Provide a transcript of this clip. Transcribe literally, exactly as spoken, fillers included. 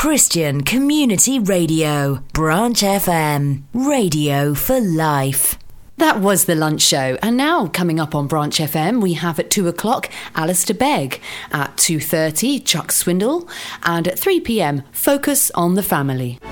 Christian Community Radio, Branch F M, radio for life. That was the lunch show, and now coming up on Branch F M we have at two o'clock Alistair Begg, at two thirty Chuck Swindle, and at three p m Focus on the Family.